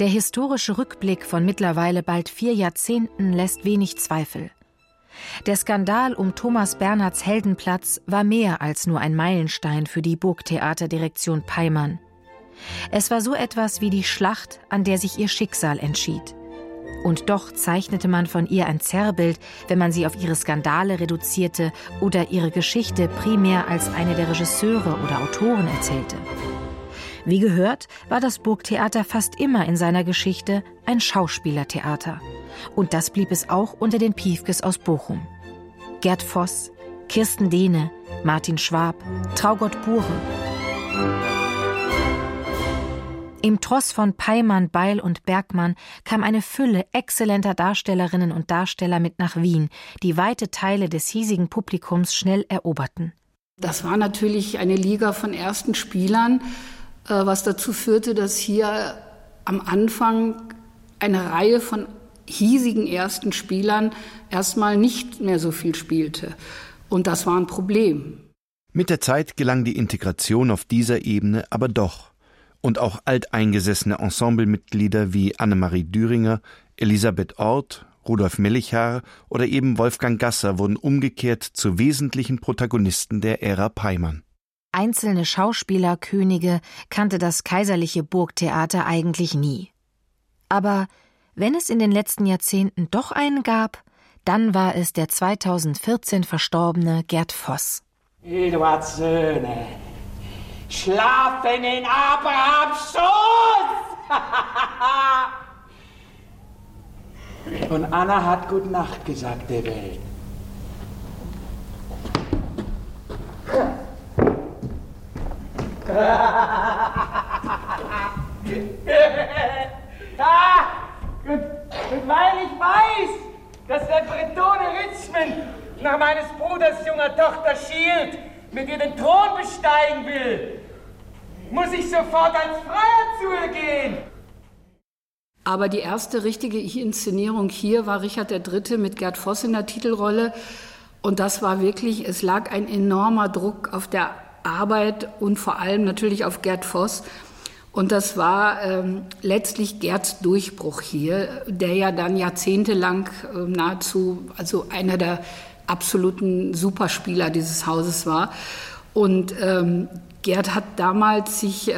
Der historische Rückblick von mittlerweile bald 4 Jahrzehnten lässt wenig Zweifel. Der Skandal um Thomas Bernhards Heldenplatz war mehr als nur ein Meilenstein für die Burgtheaterdirektion Peymann. Es war so etwas wie die Schlacht, an der sich ihr Schicksal entschied. Und doch zeichnete man von ihr ein Zerrbild, wenn man sie auf ihre Skandale reduzierte oder ihre Geschichte primär als eine der Regisseure oder Autoren erzählte. Wie gehört, war das Burgtheater fast immer in seiner Geschichte ein Schauspielertheater. Und das blieb es auch unter den Piefkes aus Bochum. Gerd Voss, Kirsten Dehne, Martin Schwab, Traugott Bure. Im Tross von Peymann, Beil und Bergmann kam eine Fülle exzellenter Darstellerinnen und Darsteller mit nach Wien, die weite Teile des hiesigen Publikums schnell eroberten. Das war natürlich eine Liga von ersten Spielern, was dazu führte, dass hier am Anfang eine Reihe von hiesigen ersten Spielern erstmal nicht mehr so viel spielte. Und das war ein Problem. Mit der Zeit gelang die Integration auf dieser Ebene aber doch. Und auch alteingesessene Ensemblemitglieder wie Annemarie Düringer, Elisabeth Orth, Rudolf Mellichar oder eben Wolfgang Gasser wurden umgekehrt zu wesentlichen Protagonisten der Ära Peymann. Einzelne Schauspielerkönige kannte das kaiserliche Burgtheater eigentlich nie. Aber wenn es in den letzten Jahrzehnten doch einen gab, dann war es der 2014 verstorbene Gerd Voss. Eduards Söhne schlafen in Abrahams Schoß! Und Anna hat Gute Nacht gesagt der Welt. Und weil ich weiß, dass der Bretone Richmond nach meines Bruders junger Tochter schielt, mit ihr den Thron besteigen will, muss ich sofort als Freier zu ihr gehen. Aber die erste richtige Inszenierung hier war Richard III. Mit Gerd Voss in der Titelrolle. Und das war wirklich, es lag ein enormer Druck auf der Arbeit und vor allem natürlich auf Gerd Voss. Und das war letztlich Gerds Durchbruch hier, der ja dann jahrzehntelang nahezu also einer der absoluten Superspieler dieses Hauses war. Und Gerd hat damals sich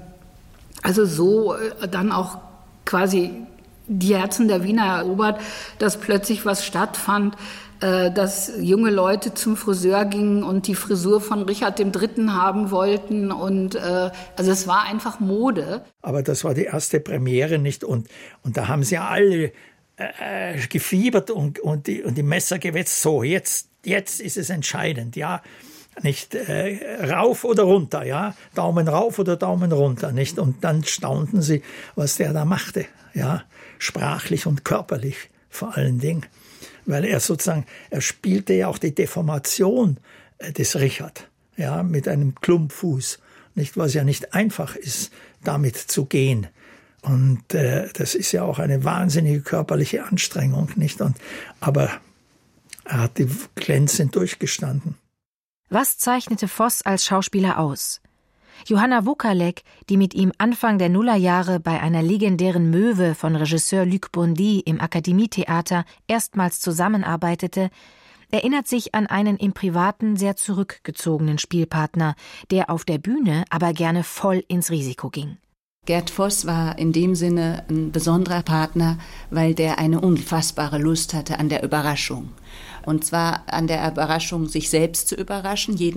dann auch quasi die Herzen der Wiener erobert, dass plötzlich was stattfand, dass junge Leute zum Friseur gingen und die Frisur von Richard III. Haben wollten. Und also es war einfach Mode. Aber das war die erste Premiere, nicht? Und da haben sie alle gefiebert und die Messer gewetzt. So, jetzt ist es entscheidend, ja. Nicht rauf oder runter, ja. Daumen rauf oder Daumen runter, nicht? Und dann staunten sie, was der da machte, ja. Sprachlich und körperlich vor allen Dingen. Weil er spielte ja auch die Deformation des Richard, ja, mit einem Klumpfuß, nicht, was ja nicht einfach ist, damit zu gehen. Und das ist ja auch eine wahnsinnige körperliche Anstrengung, nicht? Aber er hat die glänzend durchgestanden. Was zeichnete Voss als Schauspieler aus? Johanna Wokalek, die mit ihm Anfang der Nullerjahre bei einer legendären Möwe von Regisseur Luc Bondy im Akademietheater erstmals zusammenarbeitete, erinnert sich an einen im Privaten sehr zurückgezogenen Spielpartner, der auf der Bühne aber gerne voll ins Risiko ging. Gerd Voss war in dem Sinne ein besonderer Partner, weil der eine unfassbare Lust hatte an der Überraschung. Und zwar an der Überraschung, sich selbst zu überraschen, jeden